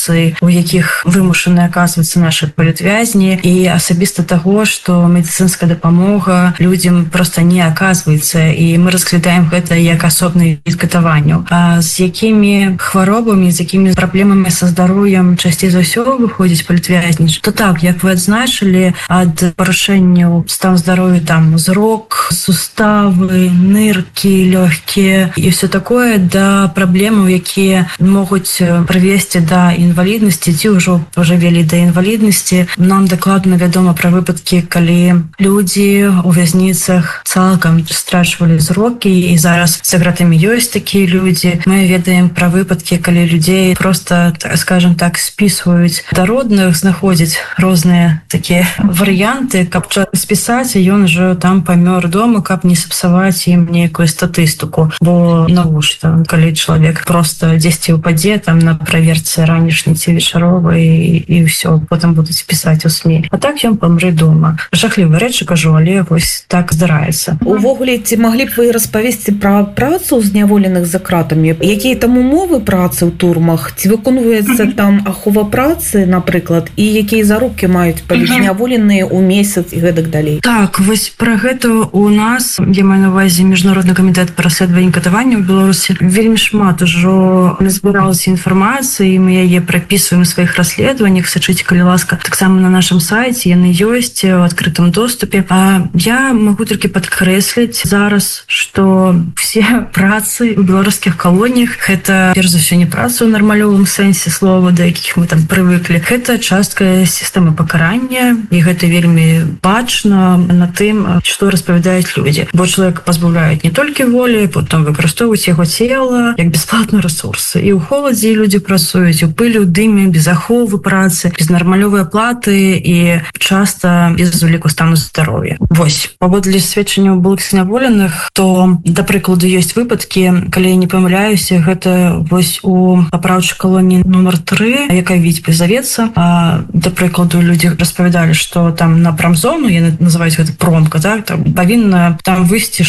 сітуацыі, у якіх вымушаны аказвацца нашы палітвязні, і асабіста таго, што медыцынская дапамога людзям проста не аказваецца, і мы разглядаем гэта як асобны від катаванняў. А з якімі хваробамі, з якімі праблемамі са здароўем часцей за ўсё выходзіць палітвязні? То так, як вы адзначылі, ад парушэнняў стану здароўя там зрок, суставы, ныркі, лёгкія і ўсё такое, да праблемаў, якія могуць прывесці да інваліднасці ці ўжо пажывелі да інваліднасці. Нам дакладна вядома пра выпадкі, калі людзі у вязніцах цалкам страчвалі зрокі, і зараз за гратамі ёсць такія людзі. Мы ведаем пра выпадкі, калі людзей проста, скажем так, спісваюць да родных, знаходзяць розныя такія варыянты, каб спісаць, і ён ужо там памёр дома, каб не сапсаваць ім нейкую статыстыку. Бо навошта, калі чалавек проста дзесьці ўпадзе там на праверцы ранішняй ці вечаровай, і ўсё, потым будуць пісаць у СМІ. А так ён памрэ дома. Жахлівыя рэчы, кажу, але вось так здараецца. Увогуле, ці маглі б вы распавесці пра працу зняволеных за кратамі? Якія там умовы працы ў турмах? Ці выконваецца там ахова працы, напрыклад, і якія заробкі маюць палізняволеныя ў месяц і гэтак далей? Так, вось пра гэта у нас, я маю на увазе Міжнародны камітэт па расследаванні катаванняў у Беларусі, вельмі шмат ужо назбіралася інфармацыі, мы яе прапісваем у сваіх расследаваннях, сачыце, калі ласка, таксама на нашым сайце, яны ёсць у адкрытым доступе. А я магу толькі падкрэсліць зараз, што все працы ў беларускіх калоніях, гэта, перш за ўсё, не праца ў нармалёвым сэнсе слова, да якіх мы там прывыклі. Гэта частка сістэмы пакарання, і гэта вельмі бачна на тым, што распавядаюць людзі. Бо чалавек пазбаўляюць не толькі волі, потым выкарыстоўваюць яго цела як бясплатны рэсурс. І ў холадзе людзі працуюць, у пылі, у дыме, без аховы працы, без нармалёвай аплаты і часта без уліку стану здароўя. Вось, паводле сведчанняў былых зняволеных, то, да прыкладу, ёсць выпадкі, калі я не памыляюся, гэта вось у папраўчай калоніі номер 3, якая Віцебы завецца. Да прыкладу, людзі распавядалі, што там на прамзону, яны называюць гэта промка, так, там павінна там выйсці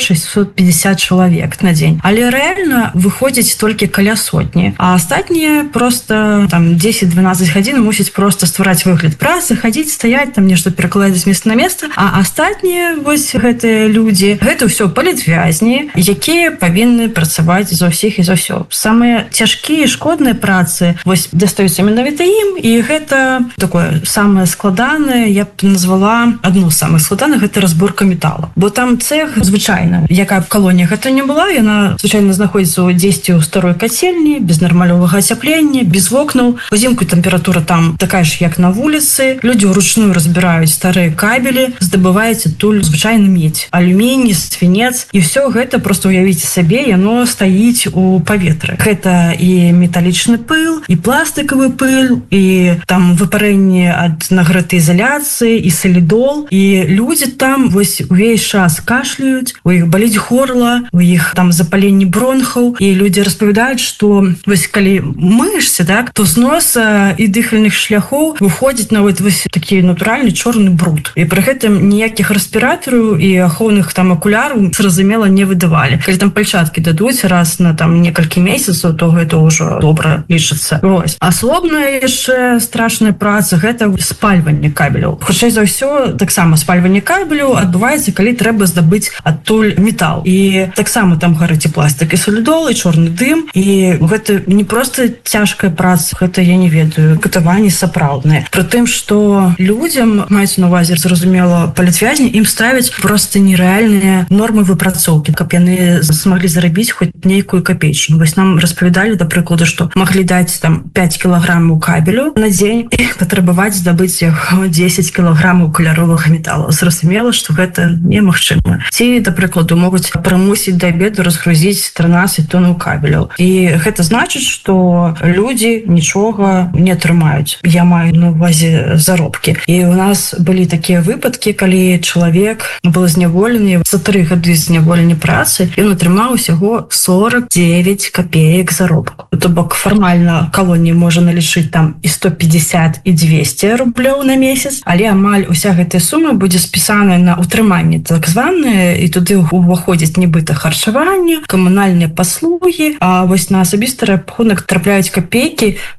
600-650 чалавек на дзень. Але рэальна выходзіць толькі каля сотні. А астатнія проста там 10-12 гадзін мусяць проста ствараць выгляд працы, хадзіць, стаяць, там нешта перакладаць з места на месца. А астатнія вось гэтыя людзі, гэта ўсё палітвязні, якія павінны працаваць за ўсіх і за ўсё. Самыя цяжкія і шкодныя працы вось дастаюцца менавіта ім, і гэта такое самае складанае, я б назвала адну з самых складаных, гэта разборка металу. Бо там цэх, звычайна, якая б калонія гэта не была, яна звычайна знаходзіцца дзесьці ў старой кацельні, без нармалёвага ацяплення, без вокнаў. Узімку тэмпература там такая ж, як на вуліцы. Людзі ўручную разбіраюць старыя кабелі, здабываюць адтуль звычайна медзь, алюміній, свінец, і ўсё гэта, проста уявіце сабе, яно стаіць у паветры. Гэта і металічны пыл, і пластыкавы пыл, і там выпарэнне ад нагрэтай изоляцыі, і солідол, і людзі там вось увесь час кашляюць, у іх баліць горла, у іх там запаленне бронхаў, і людзі распавядаюць, што вось калі мыешся, так, то з носа і дыхальных шляхоў выходзіць нават вось такі натуральны чорны бруд. І пры гэтым ніякіх рэспіратараў і ахоўных там акуляраў, зразумела, не выдавалі. Калі там пальчаткі дадуць раз на там некалькі месяцаў, то гэта ўжо добра лічыцца. Вось. Асобная яшчэ страшная праца — гэта спальванне кабеляў. Хутчэй за ўсё, таксама спальванне кабеляў адбываецца, калі трэба здабыць адтуль метал. І таксама там гарыць і пластык, і солідол, і чорны дым. І гэта не проста цяжкая праца, гэта, я не ведаю, катаванні сапраўдныя. Пры тым, што людзям, маецца на увазе, зразумела, палітвязні, ім ставяць проста нерэальныя нормы выпрацоўкі, каб яны смаглі зарабіць хоць нейкую капейчыну. Вось нам распавядалі, да прыкладу, што маглі даць там 5 кілаграмаў кабелю на дзень і патрабаваць здабыць яго 10 кілаграмаў каляровага металу. Зразумела, што гэта немагчыма. Ці, да прыкладу, могуць прымусіць да абеду разгрузіць 13 тонн кабеляў. І гэта значыць, што людзі нічога не атрымаюць. Я маю на увазе заробкі. І у нас былі такія выпадкі, калі чалавек быў зняволены за 3 гады зняволення працы, ён атрымаў усяго 49 копеек заробку. То бок фармальна калонія можа налічыць там і 150, і 200 рублёў на месяц, але амаль уся гэтая сума будзе спісаная на утрыманне так званае, і туды ўваходзіць нібыта харчаванне, камунальныя паслугі, а вось на асабісты рахунак трапляюць копейкі,